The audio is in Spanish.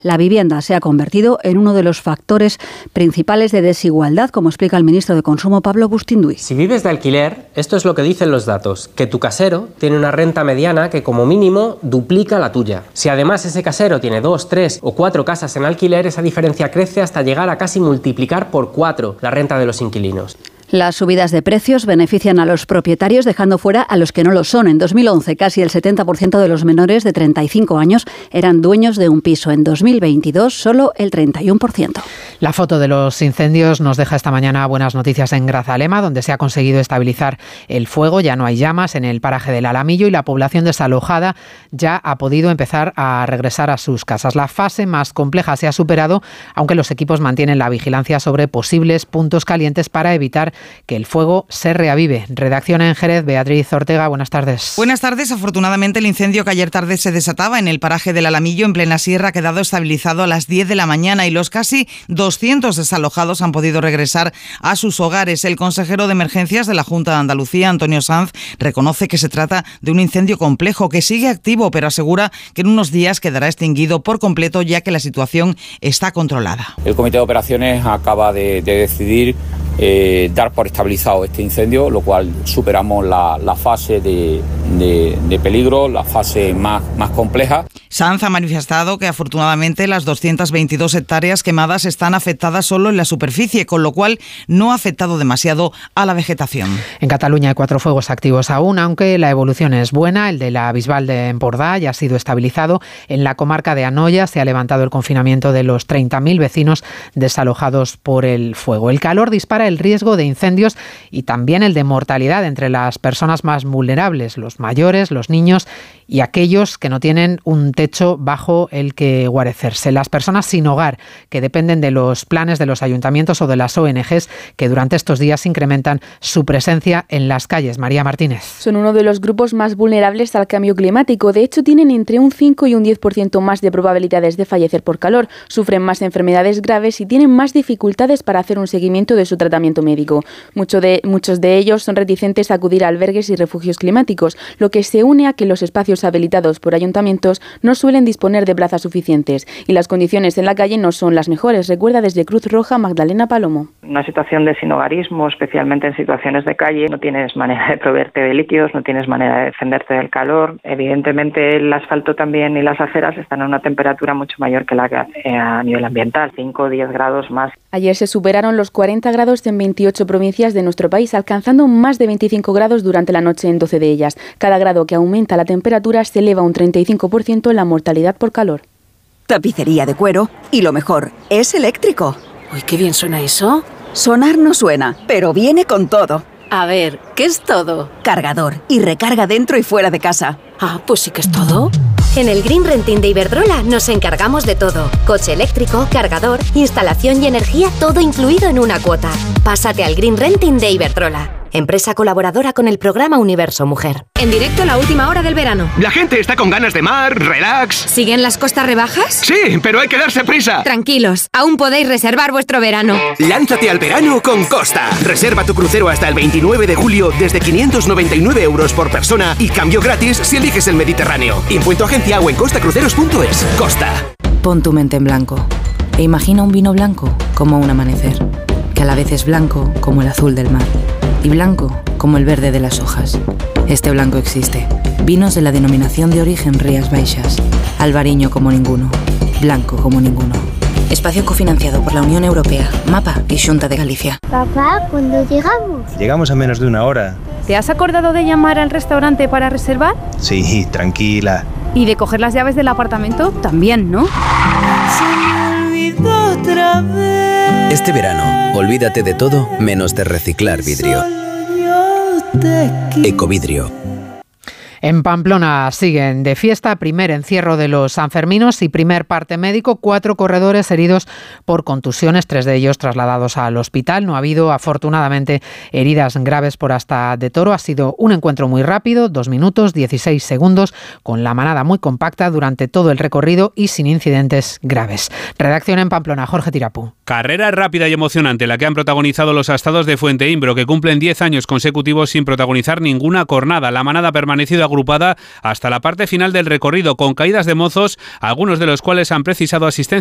La vivienda se ha convertido en uno de los factores principales de desigualdad, como explica el ministro de Consumo, Pablo Bustinduy. Si vives de alquiler, esto es lo que dicen los datos, que tu casero tiene una renta mediana que como mínimo duplica la tuya. Si además ese casero tiene 2, 3 o 4 casas en alquiler, esa diferencia crece hasta llegar a casi multiplicar por 4 la renta de los inquilinos. Las subidas de precios benefician a los propietarios, dejando fuera a los que no lo son. En 2011, casi el 70% de los menores de 35 años eran dueños de un piso. En 2022, solo el 31%. La foto de los incendios nos deja esta mañana buenas noticias en Grazalema, donde se ha conseguido estabilizar el fuego. Ya no hay llamas en el paraje del Alamillo y la población desalojada ya ha podido empezar a regresar a sus casas. La fase más compleja se ha superado, aunque los equipos mantienen la vigilancia sobre posibles puntos calientes para evitar que el fuego se reavive. Redacción en Jerez, Beatriz Ortega, buenas tardes. Buenas tardes. Afortunadamente, el incendio que ayer tarde se desataba en el paraje del Alamillo, en plena sierra, ha quedado estabilizado a las 10 de la mañana y los casi 200 desalojados han podido regresar a sus hogares. El consejero de Emergencias de la Junta de Andalucía, Antonio Sanz, reconoce que se trata de un incendio complejo que sigue activo, pero asegura que en unos días quedará extinguido por completo, ya que la situación está controlada. El Comité de Operaciones acaba de decidir dar por estabilizado este incendio, lo cual superamos la fase de peligro, la fase más compleja. Sanz ha manifestado que afortunadamente las 222 hectáreas quemadas están afectadas solo en la superficie, con lo cual no ha afectado demasiado a la vegetación. En Cataluña hay 4 fuegos activos aún, aunque la evolución es buena. El de la Bisbal de Empordà ya ha sido estabilizado. En la comarca de Anoia se ha levantado el confinamiento de los 30.000 vecinos desalojados por el fuego. El calor dispara el riesgo de incendios y también el de mortalidad entre las personas más vulnerables, los mayores, los niños y aquellos que no tienen un techo bajo el que guarecerse. Las personas sin hogar, que dependen de los planes de los ayuntamientos o de las ONGs, que durante estos días incrementan su presencia en las calles. María Martínez. Son uno de los grupos más vulnerables al cambio climático. De hecho, tienen entre un 5 y un 10% más de probabilidades de fallecer por calor, sufren más enfermedades graves y tienen más dificultades para hacer un seguimiento de su tratamiento médico. Muchos de ellos son reticentes a acudir a albergues y refugios climáticos, lo que se une a que los espacios habilitados por ayuntamientos no suelen disponer de plazas suficientes y las condiciones en la calle no son las mejores, recuerda desde Cruz Roja Magdalena Palomo. Una situación de sinhogarismo, especialmente en situaciones de calle, no tienes manera de proveerte de líquidos, no tienes manera de defenderte del calor. Evidentemente el asfalto también y las aceras están a una temperatura mucho mayor que la que hace a nivel ambiental, 5 o 10 grados más. Ayer se superaron los 40 grados en 28 provincias de nuestro país, alcanzando más de 25 grados durante la noche en 12 de ellas. Cada grado que aumenta la temperatura se eleva un 35% en la mortalidad por calor. Tapicería de cuero y lo mejor, es eléctrico. Uy, qué bien suena eso. Sonar no suena, pero viene con todo. A ver, ¿qué es todo? Cargador y recarga dentro y fuera de casa. Ah, pues sí que es todo. En el Green Renting de Iberdrola nos encargamos de todo. Coche eléctrico, cargador, instalación y energía, todo incluido en una cuota. Pásate al Green Renting de Iberdrola. Empresa colaboradora con el programa Universo Mujer. En directo la última hora del verano. La gente está con ganas de mar, relax. ¿Siguen las costas rebajas? Sí, pero hay que darse prisa. Tranquilos, aún podéis reservar vuestro verano. Lánzate al verano con Costa. Reserva tu crucero hasta el 29 de julio desde 599 € por persona y cambio gratis si eliges el Mediterráneo. Info en tu agencia o en costacruceros.es. Costa. Pon tu mente en blanco e imagina un vino blanco como un amanecer, que a la vez es blanco como el azul del mar y blanco como el verde de las hojas. Este blanco existe. Vinos de la denominación de origen Rías Baixas. Albariño como ninguno. Blanco como ninguno. Espacio cofinanciado por la Unión Europea, MAPA y Xunta de Galicia. Papá, ¿cuándo llegamos? Llegamos a menos de una hora. ¿Te has acordado de llamar al restaurante para reservar? Sí, tranquila. ¿Y de coger las llaves del apartamento? También, ¿no? Se me olvidó otra vez. Este verano, olvídate de todo menos de reciclar vidrio. Ecovidrio. En Pamplona siguen de fiesta, primer encierro de los sanferminos y primer parte médico, 4 corredores heridos por contusiones, 3 de ellos trasladados al hospital. No ha habido, afortunadamente, heridas graves por Asta de Toro. Ha sido un encuentro muy rápido, 2 minutos, 16 segundos, con la manada muy compacta durante todo el recorrido y sin incidentes graves. Redacción en Pamplona, Jorge Tirapú. Carrera rápida y emocionante la que han protagonizado los astados de Fuenteimbro, que cumplen 10 años consecutivos sin protagonizar ninguna cornada. La manada ha permanecido agrupada hasta la parte final del recorrido, con caídas de mozos, algunos de los cuales han precisado asistencia